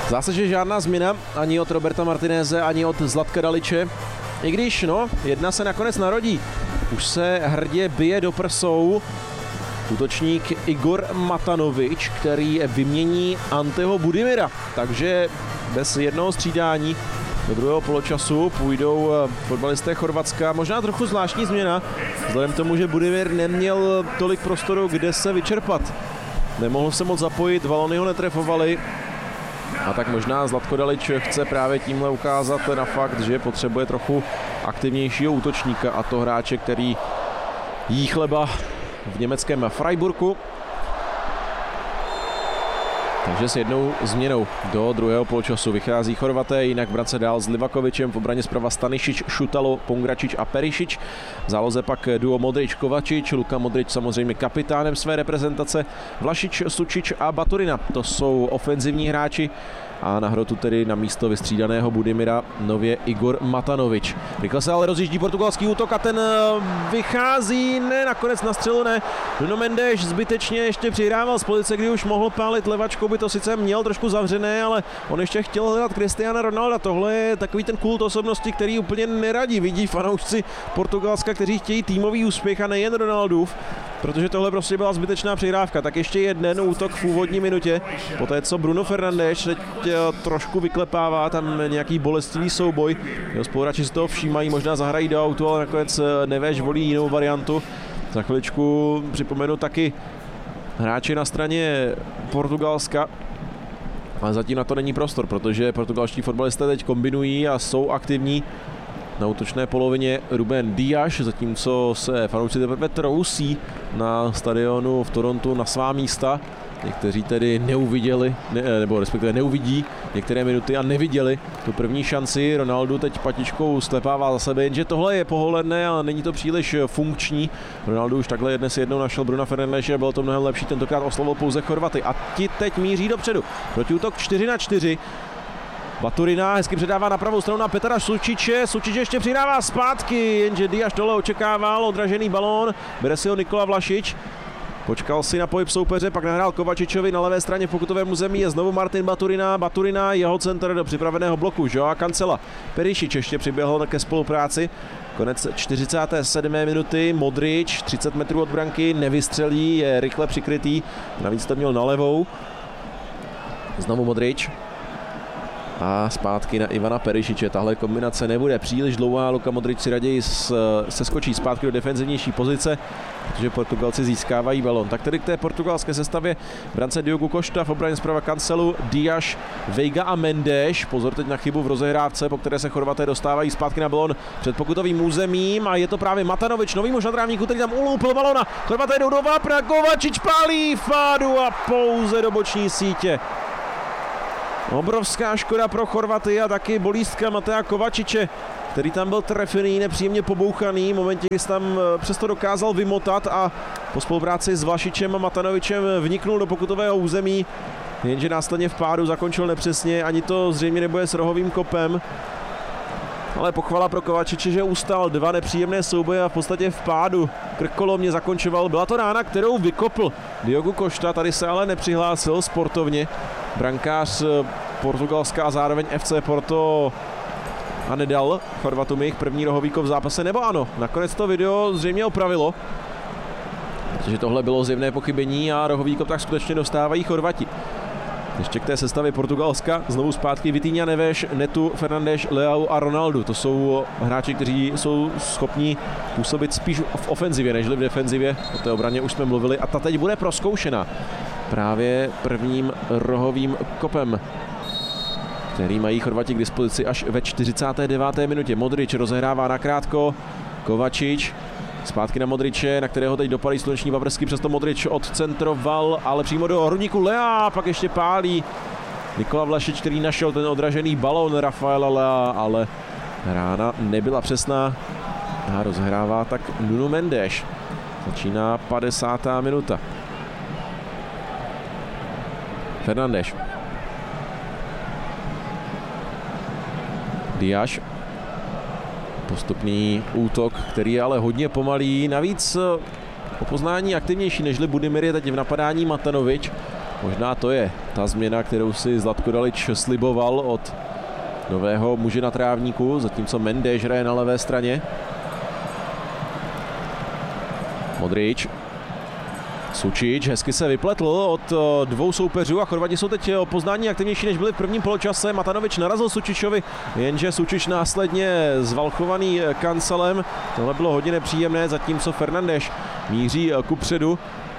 Zase, že žádná změna ani od Roberta Martinéze, ani od Zlatka Daliče. I když, jedna se nakonec narodí. Už se hrdě bije do prsou útočník Igor Matanovič, který vymění Anteho Budimira. Takže bez jednoho střídání do druhého poločasu půjdou fotbalisté Chorvatska. Možná trochu zvláštní změna, vzhledem k tomu, že Budimir neměl tolik prostoru, kde se vyčerpat. Nemohl se moc zapojit, balony ho netrefovali. A tak možná Zlatko Dalič chce právě tímhle ukázat na fakt, že potřebuje trochu aktivnějšího útočníka, a to hráče, který jí chleba v německém Freiburgu. Takže s jednou změnou do druhého poločasu vychází Chorvaté, jinak brance dál s Livakovičem, v obraně zprava Stanišić, Šutalo, Pongračić a Perišić. V záloze pak duo Modrić-Kovačić, Luka Modrić samozřejmě kapitánem své reprezentace, Vlašić, Sučić a Baturina. To jsou ofenzivní hráči a na hrotu tedy na místo vystřídaného Budimira nově Igor Matanovič. Rychle se ale rozjíždí portugalský útok a ten vychází, nakonec na střelu ne. Nuno Mendes zbytečně ještě přihrával z pozice, kdy už mohl pálit levačkou, by to sice měl trošku zavřené, ale on ještě chtěl hledat Cristiana Ronalda. Tohle je takový ten kult osobnosti, který úplně neradí vidí fanoušci Portugalska, kteří chtějí týmový úspěch a nejen Ronaldův, protože tohle prostě byla zbytečná přihrávka. Tak ještě jeden útok v úvodní minutě, poté co Bruno Fernandes teď trošku vyklepává, tam nějaký bolestivý souboj. Jeho spoluhráči si toho všímají, možná zahrají do autu, ale nakonec Neves volí jinou variantu. Za chviličku připomenu taky hráči na straně Portugalska, ale zatím na to není prostor, protože portugalští fotbalisté teď kombinují a jsou aktivní. Na útočné polovině Ruben Díaz, zatímco se fanoušci teprve trousí na stadionu v Torontu na svá místa. Někteří tedy neuviděli, nebo respektive neuvidí některé minuty a neviděli tu první šanci. Ronaldo teď patičkou sklepává za sebe, jenže tohle je poholedné, ale není to příliš funkční. Ronaldo už takhle dnes jednou našel Bruna Fernandese a bylo to mnohem lepší, tentokrát oslovil pouze Chorvaty a ti teď míří dopředu. Protiútok 4-4. Baturina hezky předává na pravou stranu na Petra Sučiče. Sučič ještě přidává zpátky, jenže Díaz tohle očekával, odražený balón, bere si ho Nikola Vlašić. Počkal si na pohyb soupeře, pak nahrál Kovačičovi na levé straně v pokutovém území, je znovu Martin Baturina, jeho centr do připraveného bloku, Joao Cancela. Perišić ještě přiběhl ke spolupráci. Konec 47. minuty, Modrić 30 metrů od branky, nevystřelí, je rychle přikrytý, navíc to měl na levou. Znovu Modrić. A zpátky na Ivana Perišiče. Tahle kombinace nebude příliš dlouhá. Luka Modrić si raději seskočí zpátky do defenzivnější pozice, protože Portugalci získávají balon. Tak tedy k té portugalské sestavě brance Diogo Costa, v obraně zprava Cancelu, Díaz, Veiga a Mendes. Pozor teď na chybu v rozehrávce, po které se Chorvaté dostávají zpátky na balon před pokutovým územím a je to právě Matanovič, nový muž na trávníku, který tam uloupil balona. Chorvaté jdou do vápna, Kovačić pálí Fádu a pouze do boční sítě. Obrovská škoda pro Chorvaty a taky bolístka Matea Kovačiče, který tam byl trefený, nepříjemně pobouchaný, v momentě, kdy se tam přesto dokázal vymotat a po spolupráci s Vlašičem a Matanovičem vniknul do pokutového území, jenže následně v pádu zakončil nepřesně, ani to zřejmě nebude s rohovým kopem. Ale pochvala pro Kovačiče, že ustal dva nepříjemné souboje a v podstatě v pádu krkolomně zakončoval. Byla to rána, kterou vykopl Diogo Costa, tady se ale nepřihlásil sportovně. Brankář Portugalska a zároveň FC Porto a nedal Chorvatům jejich první rohový kop v zápase, nebo ano, nakonec to video zřejmě opravilo, protože tohle bylo zjevné pochybení a rohový kop tak skutečně dostávají Chorvati. Ještě k té sestavě Portugalska, znovu zpátky Vitinha, Neves, Neto, Fernandes, Leao a Ronaldo. To jsou hráči, kteří jsou schopni působit spíš v ofenzivě, nežli v defenzivě. O té obraně už jsme mluvili a ta teď bude prozkoušena právě prvním rohovým kopem, který mají Chorvati k dispozici až ve 49. minutě. Modrić rozehrává nakrátko, Kovačić zpátky na Modriče, na kterého teď dopadí sluneční paprsky, přesto Modrić odcentroval, ale přímo do hrudníku Lea, pak ještě pálí Nikola Vlašić, který našel ten odražený balón Rafaela Lea, ale rána nebyla přesná a rozhrává tak Nuno Mendes. Začíná 50. minuta. Fernandes. Díaz. Postupný útok, který je ale hodně pomalý. Navíc o poznání aktivnější nežli Budimir je teď v napadání Matanovič. Možná to je ta změna, kterou si Zlatko Dalič sliboval od nového muže na trávníku, zatímco Mendeš hraje na levé straně. Modrič. Sučič hezky se vypletl od dvou soupeřů a Chorvati jsou teď o poznání aktivnější, než byli v prvním poločase. Matanovič narazil Sučičovi, jenže Sučič následně zvalchovaný Kancelem. Tohle bylo hodně nepříjemné, zatímco Fernandes míří kupředu.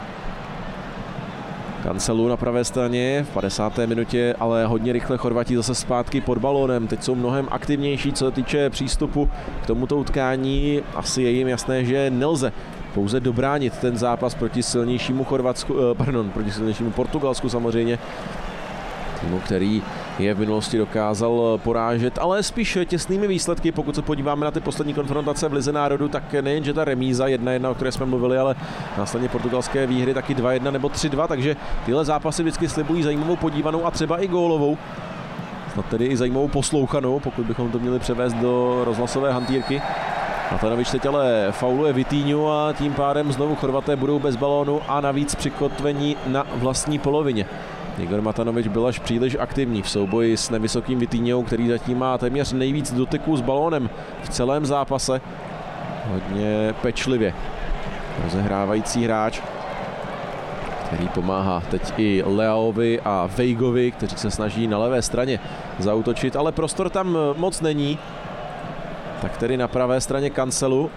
Kancelu na pravé straně v 50. minutě, ale hodně rychle Chorvati zase zpátky pod balónem. Teď jsou mnohem aktivnější, co se týče přístupu k tomuto utkání. Asi je jim jasné, že nelze pouze dobránit ten zápas proti silnějšímu proti silnějšímu Portugalsku samozřejmě. Týmu, který je v minulosti dokázal porážet, ale spíš těsnými výsledky. Pokud se podíváme na ty poslední konfrontace v Lize národů, tak nejenže ta remíza 1-1, o které jsme mluvili, ale následně portugalské výhry taky 2-1 nebo 3-2, takže tyhle zápasy vždycky slibují zajímavou podívanou a třeba i gólovou. Snad tedy i zajímavou poslouchanou, pokud bychom to měli převést do rozhlasové hantýrky. Matanovič teď ale fauluje Vitíňu a tím pádem znovu Chorvaté budou bez balónu a navíc přikotvení na vlastní polovině. Igor Matanovič byl až příliš aktivní v souboji s nevysokým Vitíňou, který zatím má téměř nejvíc dotyků s balónem v celém zápase. Hodně pečlivě rozehrávající hráč, který pomáhá teď i Leaovi a Veigovi, kteří se snaží na levé straně zaútočit, ale prostor tam moc není. Tak tedy na pravé straně Cancelu.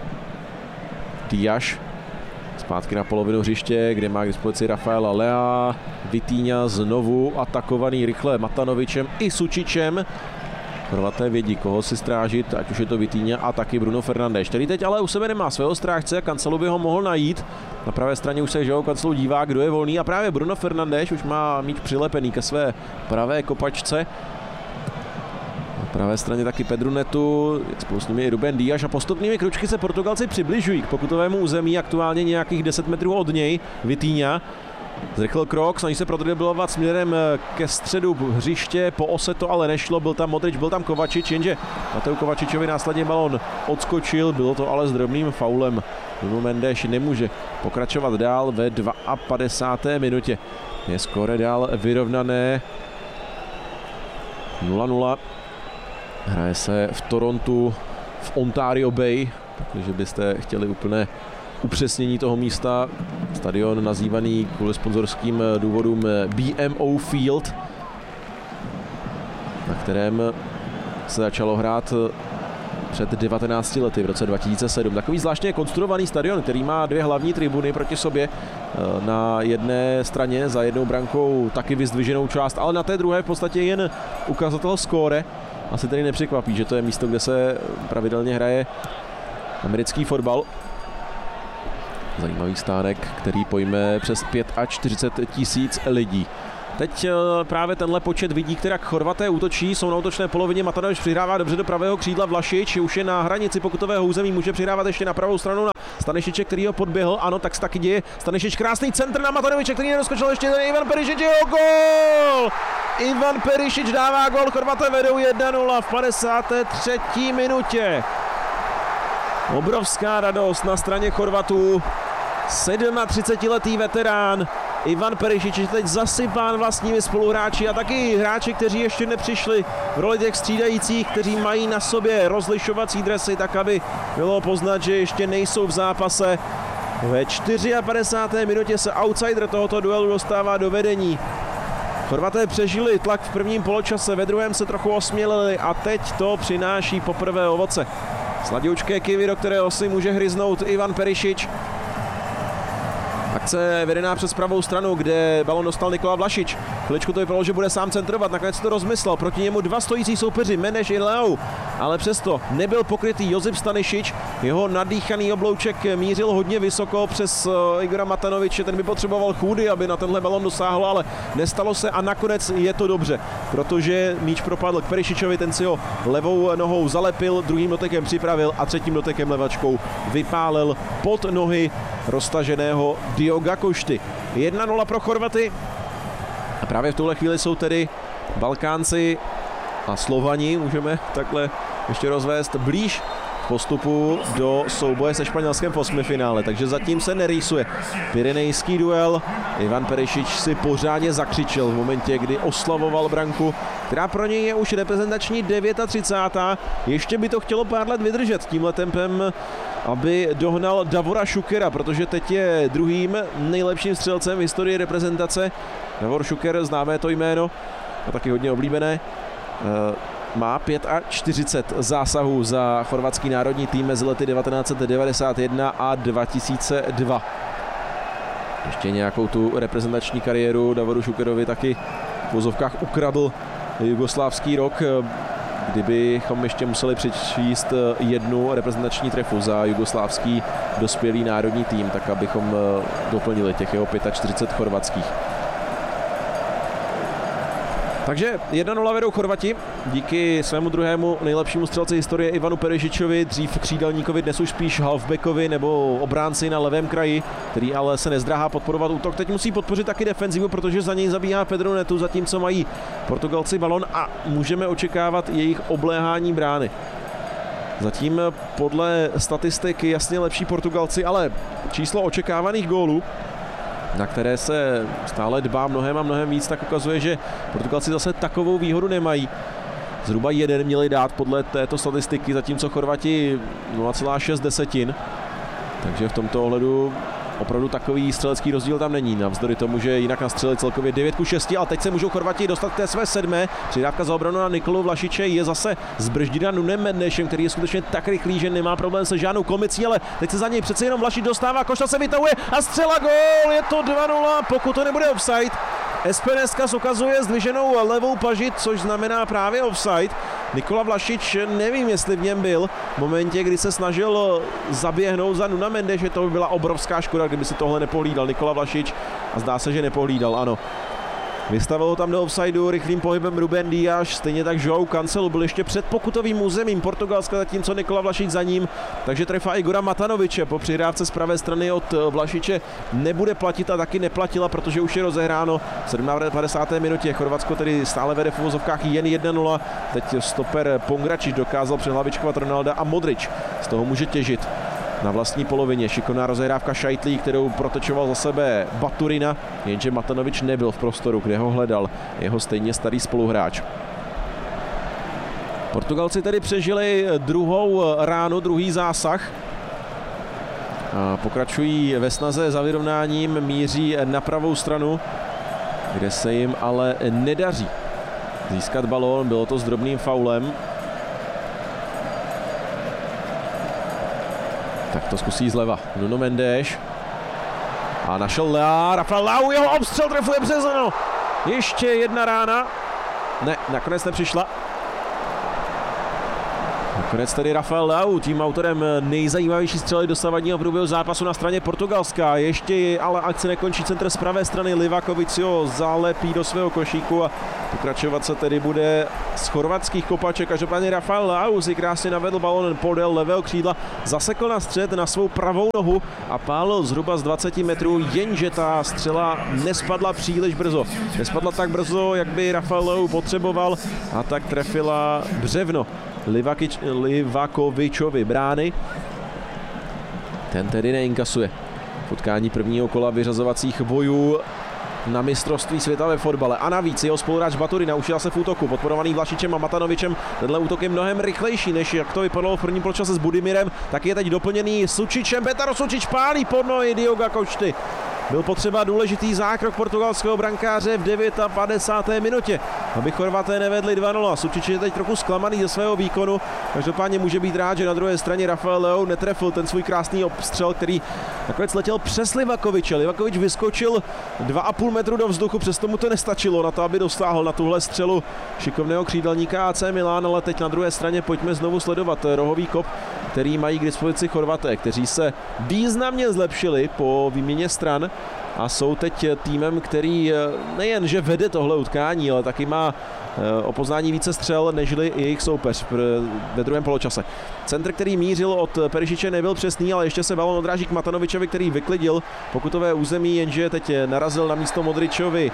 Díaz zpátky na polovinu hřiště, kde má k dispozici Rafaela Lea. Vitíňa znovu atakovaný rychle Matanovičem i Sučičem. Chorvaté vědí, koho si strážit, ať už je to Vitíňa a taky Bruno Fernandes, který teď ale u sebe nemá svého strážce a Cancelu by ho mohl najít. Na pravé straně už se João Cancelu dívá, kdo je volný a právě Bruno Fernandes už má míč přilepený ke své pravé kopačce. Na pravé straně taky Pedro Neto, spolu s nimi i Ruben Díaz a postupnými kručky se Portugalci přibližují k pokutovému území, aktuálně nějakých 10 metrů od něj. Vitíňa zrychlil krok, snaží se prodriblovat směrem ke středu hřiště, po ose to ale nešlo, byl tam Modrič, byl tam Kovačič, jenže Mateu Kovačičovi následně balon odskočil, bylo to ale s drobným faulem. Nuno Mendes nemůže pokračovat dál ve 52. minutě. Je skóre dál vyrovnané 0-0. Hraje se v Torontu v Ontario Bay, takže byste chtěli úplné upřesnění toho místa. Stadion nazývaný kvůli sponzorským důvodům BMO Field, na kterém se začalo hrát před 19 lety v roce 2007. Takový zvláštně konstruovaný stadion, který má dvě hlavní tribuny proti sobě. Na jedné straně za jednou brankou taky vyzdviženou část, ale na té druhé v podstatě jen ukazatel skóre. Asi tedy nepřekvapí, že to je místo, kde se pravidelně hraje americký fotbal. Zajímavý stánek, který pojme přes 45 tisíc lidí. Teď právě tenhle počet vidí, která Chorvaté útočí, jsou na útočné polovině. Matanovič přihrává dobře do pravého křídla, Vlašič už je na hranici pokutového území, může přihrávat ještě na pravou stranu na Stanišiče, který ho podběhl. Ano, tak se taky děje. Stanišič, krásný centr na Matanoviče, který nedoskočil, ještě ten Ivan Perišič, jeho gól! Ivan Perišič dává gól, Chorvaté vedou 1-0 v 53. minutě. Obrovská radost na straně Chorvatů. 37letý veterán Ivan Perišič je teď zasypán vlastními spoluhráči a taky hráči, kteří ještě nepřišli v roli těch střídajících, kteří mají na sobě rozlišovací dresy, tak aby bylo poznat, že ještě nejsou v zápase. Ve 54. minutě se outsider tohoto duelu dostává do vedení. Chorvaté přežili tlak v prvním poločase, ve druhém se trochu osmělili a teď to přináší poprvé ovoce. Sladoučké kivy, do kterého si může hryznout Ivan Perišič. Akce vedená přes pravou stranu, kde balon dostal Nikola Vlašič. Chviličku to vypadalo, že bude sám centrovat, nakonec to rozmyslel. Proti němu dva stojící soupeři, Meneš i Leao. Ale přesto nebyl pokrytý Josip Stanišič. Jeho nadýchaný oblouček mířil hodně vysoko přes Igora Matanoviče. Ten by potřeboval chůdy, aby na tenhle balon dosáhl, ale nestalo se a nakonec je to dobře, protože míč propadl k Perišičovi, ten si ho levou nohou zalepil, druhým dotekem připravil a třetím dotekem levačkou vypálil pod nohy roztaženého Dioga Košty. 1-0 pro Chorvaty. A právě v tuhle chvíli jsou tedy Balkánci a Slovani, můžeme takhle ještě rozvést, blíž postupu do souboje se Španělskem v osmifinále, takže zatím se nerýsuje pyrenejský duel. Ivan Perišič si pořádně zakřičel v momentě, kdy oslavoval branku, která pro něj je už reprezentační 39. Ještě by to chtělo pár let vydržet tímhle tempem, aby dohnal Davora Šukera, protože teď je druhým nejlepším střelcem v historii reprezentace. Davor Šuker, známé to jméno, a taky hodně oblíbené, má 45 zásahů za chorvatský národní tým mezi lety 1991 a 2002. Ještě nějakou tu reprezentační kariéru Davoru Šukerovi taky v vozovkách ukradl jugoslávský rok, kdybychom ještě museli přečíst jednu reprezentační trefu za jugoslávský dospělý národní tým, tak abychom doplnili těch jeho 45 chorvatských. Takže 1-0 vedou Chorvati díky svému druhému nejlepšímu střelci historie Ivanu Perišičovi, dřív křídelníkovi, dnes už spíš halfbackovi nebo obránci na levém kraji, který ale se nezdráhá podporovat útok. Teď musí podpořit taky defenzivu, protože za něj zabíhá Pedro Neto, zatímco mají Portugalci balon a můžeme očekávat jejich obléhání brány. Zatím podle statistiky jasně lepší Portugalci, ale číslo očekávaných gólů, na které se stále dbá mnohem a mnohem víc, tak ukazuje, že Portugalci zase takovou výhodu nemají. Zhruba jeden měli dát podle této statistiky, zatímco Chorvati 0,6. Takže v tomto ohledu opravdu takový střelecký rozdíl tam není. Navzdory tomu, že jinak nastřelili celkově 9-6, ale teď se můžou Chorvati dostat k té své 7. Přidávka za obranu na Nikolu Vlašiče je zase zbržděna Nunem Mendešem, který je skutečně tak rychlý, že nemá problém se žádnou komicí, ale teď se za něj přece jenom Vlašič dostává, košta se vytahuje a střela, gól, je to 2-0, pokud to nebude offside. Espeneskas ukazuje zdviženou levou paži, což znamená právě offside. Nikola Vlašič, nevím, jestli v něm byl v momentě, kdy se snažil zaběhnout za Nuna Mendeše, to by byla obrovská škoda, kdyby si tohle nepohlídal Nikola Vlašič, a zdá se, že nepohlídal, ano. Vystavil ho tam do offsideu rychlým pohybem Ruben Díaz, stejně tak João Cancelo byl ještě před pokutovým územím Portugalska, zatímco Nikola Vlašič za ním, takže trefa Igora Matanoviče po přihrávce z pravé strany od Vlašiče nebude platit a taky neplatila, protože už je rozehráno v 57. minutě. Chorvatsko tedy stále vede v uvozovkách jen 1-0, teď stoper Pongračič dokázal přehlavičkovat Ronalda a Modrič z toho může těžit. Na vlastní polovině šikovná rozehrávka Šajtlí, kterou protečoval za sebe Baturina, jenže Matanovič nebyl v prostoru, kde ho hledal jeho stejně starý spoluhráč. Portugalci tedy přežili druhou ránu, druhý zásah. A pokračují ve snaze za vyrovnáním, míří na pravou stranu, kde se jim ale nedaří získat balón, bylo to s drobným faulem. Tak to zkusí zleva Nuno Mendes. A našel Rafael Leão, jeho obstřel trefuje březeno. Ještě jedna rána. Ne, nakonec nepřišla. Nakonec tedy Rafael Leão, tím autorem nejzajímavější střely dosavadního průběhu zápasu na straně Portugalska. Ještě ale akce nekončí, centr z pravé strany, Livakovic ho zalepí do svého košíku a pokračovat se tedy bude z chorvatských kopaček. Každopádně Rafael Leão si krásně navedl balón podél levého křídla, zasekl na střed na svou pravou nohu a pálil zhruba z 20 metrů, jenže ta střela nespadla příliš brzo. Nespadla tak brzo, jak by Rafael Leão potřeboval, a tak trefila břevno Livakovičovi brány. Ten tedy neinkasuje v utkání prvního kola vyřazovacích bojů na mistrovství světa ve fotbale. A navíc jeho spoluhráč Baturina už je zase v útoku, podporovaný Vlašičem a Matanovičem. Tenhle útok je mnohem rychlejší, než jak to vypadalo v prvním poločase s Budimirem. Tak je teď doplněný Sučičem. Petaro Sučič pálí pod nohy Dioga Košty. Byl potřeba důležitý zákrok portugalského brankáře v 59. minutě, aby Chorvaté nevedli 2-0. Sučič je teď trochu zklamaný ze svého výkonu, každopádně může být rád, že na druhé straně Rafael Leão netrefil ten svůj krásný obstřel, který nakonec letěl přes Livakoviče. Livakovič vyskočil 2,5 metru do vzduchu, přesto mu to nestačilo na to, aby dostáhl na tuhle střelu šikovného křídelníka AC Milan, ale teď na druhé straně pojďme znovu sledovat rohový kop, který mají k dispozici Chorvaté, kteří se významně zlepšili po výměně stran a jsou teď týmem, který nejenže vede tohle utkání, ale taky má o poznání více střel nežli jejich soupeř ve druhém poločase. Centr, který mířil od Perišiče, nebyl přesný, ale ještě se balon odráží k Matanovičovi, který vyklidil pokutové území, jenže teď narazil na místo Modričovi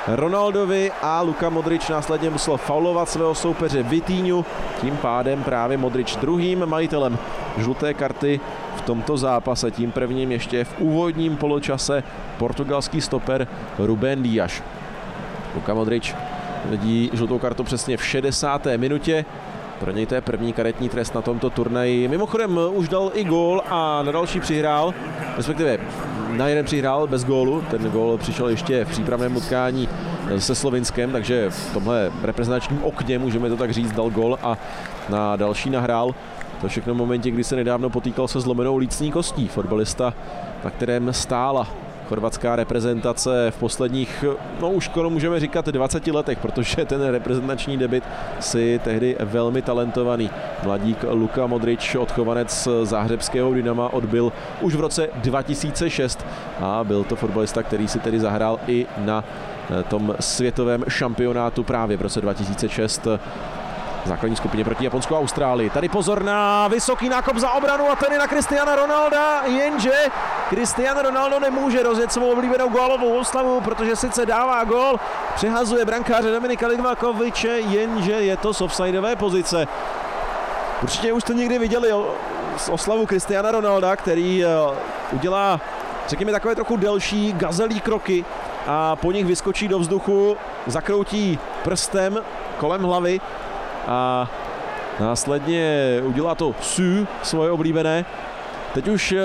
Ronaldovi a Luka Modrič následně musel faulovat svého soupeře Vitíňu. Tím pádem právě Modrič druhým majitelem žluté karty v tomto zápase. Tím prvním ještě v úvodním poločase portugalský stoper Rubén Díaz. Luka Modrič vidí žlutou kartu přesně v 60. minutě. Pro něj to je první karetní trest na tomto turnaji. Mimochodem už dal i gól a na další přihrál, respektive na jeden přihrál bez gólu. Ten gól přišel ještě v přípravném utkání se Slovinskem, takže v tomhle reprezentačním okně, můžeme to tak říct, dal gól a na další nahrál. To všechno v momentě, kdy se nedávno potýkal se zlomenou lícní kostí. Fotbalista, na kterém stála chorvatská reprezentace v posledních, už skoro můžeme říkat 20 letech, protože ten reprezentační debut si tehdy velmi talentovaný mladík Luka Modrič, odchovanec záhřebského Dynama, odbyl už v roce 2006 a byl to fotbalista, který si tedy zahrál i na tom světovém šampionátu právě v roce 2006. Základní skupině proti Japonsku a Austrálii. Tady pozor na vysoký nákop za obranu a tady na Cristiana Ronalda, jenže Cristiano Ronaldo nemůže rozjet svou oblíbenou gólovou oslavu, protože sice dává gól, přehazuje brankáře Dominika Livakoviče, jenže je to z offsideové pozice. Určitě už jste někdy viděli oslavu Cristiana Ronalda, který udělá, řekněme, takové trochu delší gazelí kroky a po nich vyskočí do vzduchu, zakroutí prstem kolem hlavy a následně udělá to svoje oblíbené. Teď už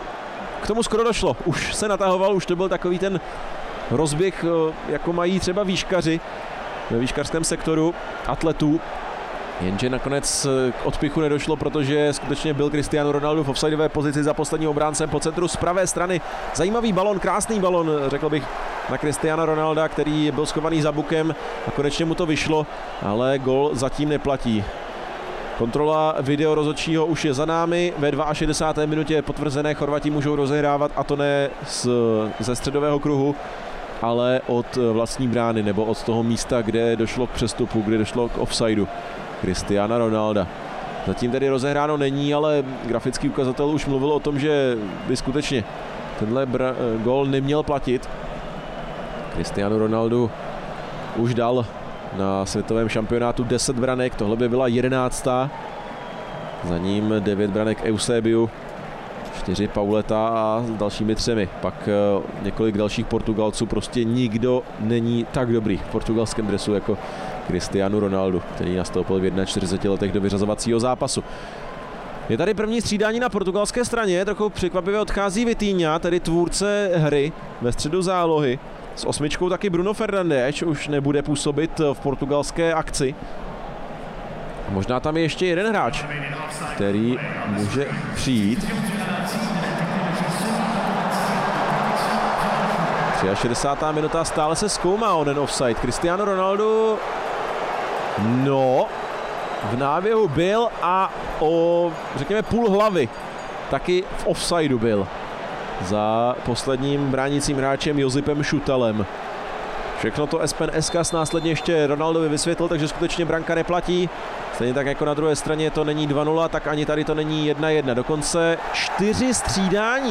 k tomu skoro došlo. Už se natahoval, už to byl takový ten rozběh, jako mají třeba výškaři ve výškařském sektoru atletů. Jenže nakonec k odpichu nedošlo, protože skutečně byl Cristiano Ronaldo v offsideové pozici za posledním obráncem po centru z pravé strany. Zajímavý balon, krásný balon, řekl bych, na Cristiana Ronalda, který byl schovaný za bukem a konečně mu to vyšlo, ale gol zatím neplatí. Kontrola video rozhodčího už je za námi, ve 62. minutě potvrzené, Chorvati můžou rozehrávat, a to ne ze středového kruhu, ale od vlastní brány nebo od toho místa, kde došlo k přestupu, kde došlo k offsideu Cristiana Ronalda. Zatím tedy rozehráno není, ale grafický ukazatel už mluvil o tom, že by skutečně tenhle gól neměl platit. Cristiano Ronaldo už dal na světovém šampionátu 10 branek, tohle by byla 11. Za ním 9 branek Eusebiu, 4 Pauleta a s dalšími 3. Pak několik dalších Portugalců, prostě nikdo není tak dobrý v portugalském dresu jako Cristiano Ronaldo, který nastoupil v 41 letech do vyřazovacího zápasu. Je tady první střídání na portugalské straně, trochu překvapivě odchází Vitíňa, tedy tvůrce hry ve středu zálohy. S 8 taky Bruno Fernandes už nebude působit v portugalské akci. Možná tam je ještě jeden hráč, který může přijít. 63. minuta, stále se zkoumá onen offside. Cristiano Ronaldo, v náběhu byl a o, řekněme, půl hlavy taky v offsideu byl za posledním bránícím hráčem Josipem Šutalem. Všechno to Espen Eskas následně ještě Ronaldovi vysvětlil, takže skutečně branka neplatí. Stejně tak jako na druhé straně to není 2-0, tak ani tady to není 1-1. Dokonce 4 střídání.